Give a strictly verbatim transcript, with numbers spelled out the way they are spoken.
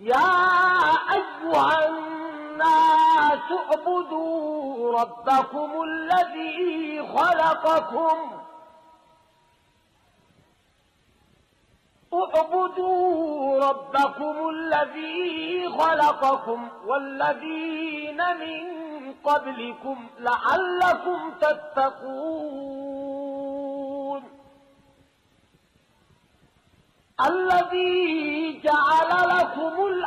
يا أيها الناس اعبدوا ربكم الذي خلقكم اعبدوا ربكم الذي خلقكم والذين من قبلكم لعلكم تتقون الذي جعل لكم